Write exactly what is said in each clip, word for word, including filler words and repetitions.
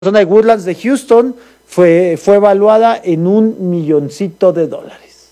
zona de Woodlands de Houston fue, fue evaluada en un milloncito de dólares.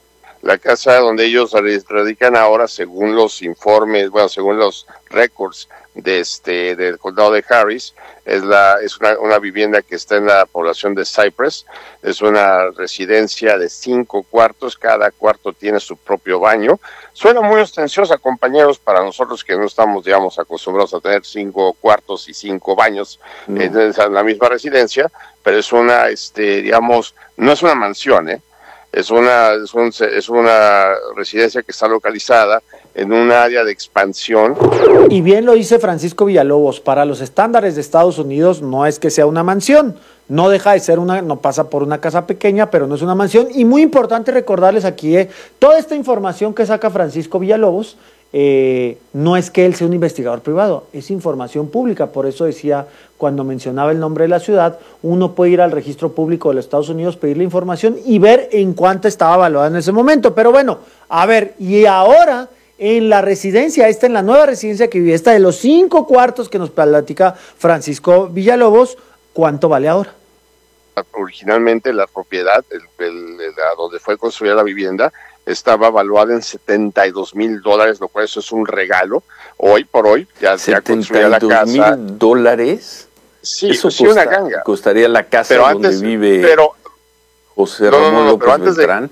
La casa donde ellos radican ahora, según los informes, bueno, según los récords de este del condado de Harris, es la es una, una vivienda que está en la población de Cypress. Es una residencia de cinco cuartos, cada cuarto tiene su propio baño. Suena muy ostenciosa, compañeros, para nosotros que no estamos, digamos, acostumbrados a tener cinco cuartos y cinco baños no. en, en la misma residencia, pero es una, este, digamos, no es una mansión, ¿eh? Es una, es, un, es una residencia que está localizada en un área de expansión. Y bien lo dice Francisco Villalobos, para los estándares de Estados Unidos no es que sea una mansión, no deja de ser una, no pasa por una casa pequeña, pero no es una mansión. Y muy importante recordarles aquí, eh, toda esta información que saca Francisco Villalobos, eh, no es que él sea un investigador privado, es información pública. Por eso decía, cuando mencionaba el nombre de la ciudad, uno puede ir al registro público de los Estados Unidos, pedir la información y ver en cuánto estaba evaluada en ese momento. Pero bueno, a ver, y ahora en la residencia, esta en la nueva residencia que vive, esta de los cinco cuartos que nos platica Francisco Villalobos, ¿cuánto vale ahora? Originalmente la propiedad, el, el, el, a donde fue construida la vivienda, estaba evaluada en setenta y dos mil dólares, lo cual eso es un regalo. Hoy por hoy ya se ha construido la casa. ¿setenta y dos mil dólares? Sí, eso sí, costa, una ganga. Costaría la casa pero donde antes, vive pero, José no, Ramón no, no, López pero antes Beltrán.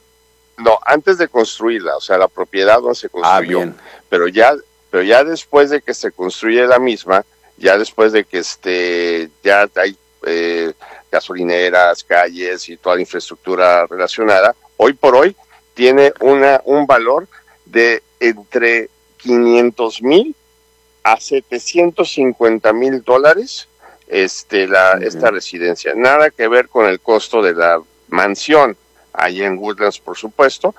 De, no, antes de construirla, o sea, la propiedad donde se construyó. Ah, bien. Pero ya, pero ya después de que se construye la misma, ya después de que este, ya hay eh, gasolineras, calles y toda la infraestructura relacionada, hoy por hoy tiene una un valor de entre quinientos mil a setecientos cincuenta mil dólares este la uh-huh. esta residencia. Nada que ver con el costo de la mansión allí en Woodlands, por supuesto.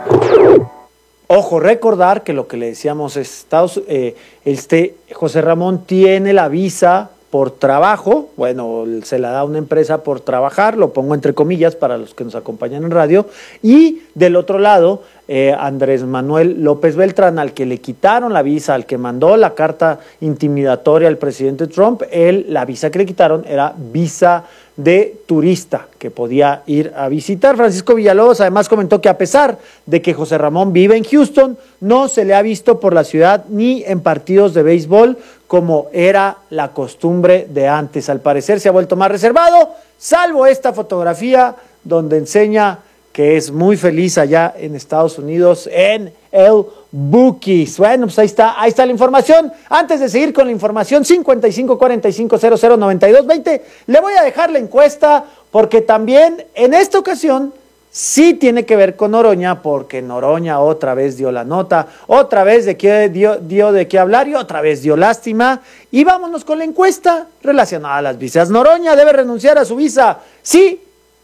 Ojo, recordar que lo que le decíamos es, Estados, eh, este José Ramón tiene la visa por trabajo, bueno, se la da una empresa por trabajar, lo pongo entre comillas para los que nos acompañan en radio, y del otro lado, eh, Andrés Manuel López Beltrán, al que le quitaron la visa, al que mandó la carta intimidatoria al presidente Trump, él, la visa que le quitaron era visa de turista, que podía ir a visitar. Francisco Villalobos además comentó que a pesar de que José Ramón vive en Houston, no se le ha visto por la ciudad ni en partidos de béisbol como era la costumbre de antes. Al parecer se ha vuelto más reservado, salvo esta fotografía donde enseña que es muy feliz allá en Estados Unidos, en el Bookies. Bueno, pues ahí está, ahí está la información. Antes de seguir con la información, cincuenta y cinco cuarenta y cinco cero cero noventa y dos veinte, le voy a dejar la encuesta, porque también en esta ocasión sí tiene que ver con Noroña, porque Noroña otra vez dio la nota, otra vez de qué dio, dio de qué hablar y otra vez dio lástima. Y vámonos con la encuesta relacionada a las visas. ¿Noroña debe renunciar a su visa? ¿Sí?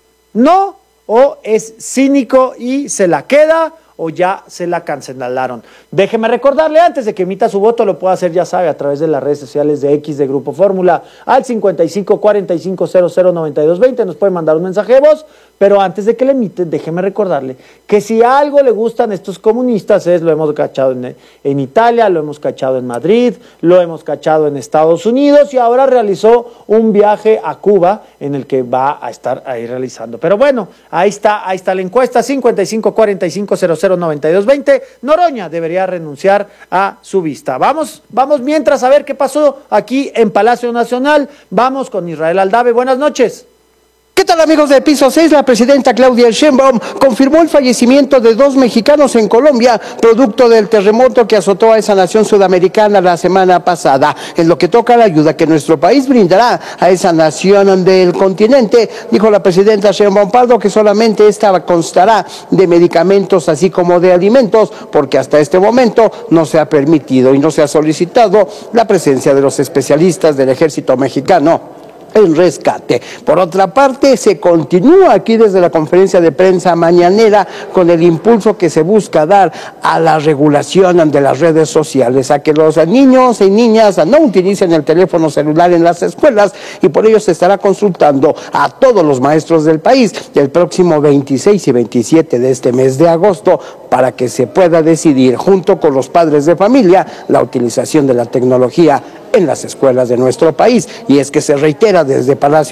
¿No? ¿O es cínico y se la queda? ¿O ya se la cancelaron? Déjeme recordarle, antes de que emita su voto, lo puede hacer, ya sabe, a través de las redes sociales de X de Grupo Fórmula, al cincuenta y cinco cuarenta y cinco cero cero noventa y dos veinte, nos puede mandar un mensaje de voz, pero antes de que le emite, déjeme recordarle que si algo le gustan estos comunistas es, lo hemos cachado en, en Italia, lo hemos cachado en Madrid, lo hemos cachado en Estados Unidos, y ahora realizó un viaje a Cuba en el que va a estar ahí realizando. Pero bueno, ahí está, ahí está la encuesta, cincuenta y cinco cuarenta y cinco cero cero noventa y dos veinte. Noroña debería renunciar a su vista. Vamos, vamos mientras a ver qué pasó aquí en Palacio Nacional. Vamos con Israel Aldave. Buenas noches. ¿Qué tal, amigos de Piso seis? La presidenta Claudia Sheinbaum confirmó el fallecimiento de dos mexicanos en Colombia, producto del terremoto que azotó a esa nación sudamericana la semana pasada. En lo que toca la ayuda que nuestro país brindará a esa nación del continente, dijo la presidenta Sheinbaum Pardo que solamente esta constará de medicamentos así como de alimentos, porque hasta este momento no se ha permitido y no se ha solicitado la presencia de los especialistas del ejército mexicano en rescate. Por otra parte, se continúa aquí desde la conferencia de prensa mañanera con el impulso que se busca dar a la regulación de las redes sociales, a que los niños y niñas no utilicen el teléfono celular en las escuelas, y por ello se estará consultando a todos los maestros del país el próximo veintiséis y veintisiete de este mes de agosto para que se pueda decidir junto con los padres de familia la utilización de la tecnología en las escuelas de nuestro país. Y es que se reitera desde Palacio